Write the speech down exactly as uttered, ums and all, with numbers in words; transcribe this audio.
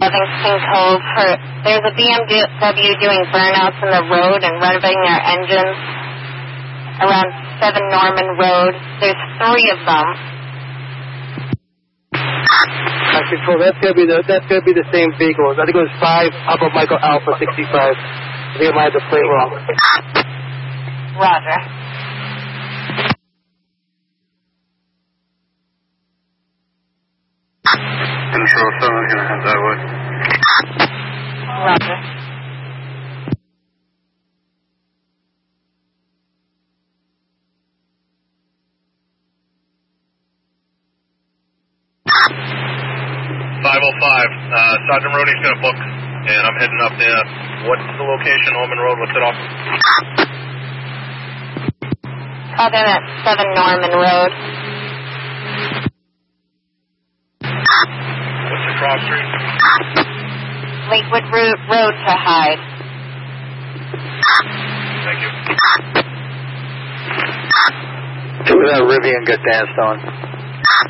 Livingston Cove. For, there's a B M W doing burnouts in the road and renovating their engines around seven Norman Road. There's three of them. Actually, cool. That's gonna be the that's gonna be the same vehicle. I think it was five Papa Michael Alpha sixty-five. I think I might have the plate wrong. Roger. Control seven, gonna head that way. Roger. five oh five, uh, Sergeant Rooney's gonna book, and I'm heading up there. What's the location, Norman Road, what's it off? Call them at seven Norman Road. What's the cross street? Lakewood Road, Road to Hyde. Thank you. That Rivian got danced on.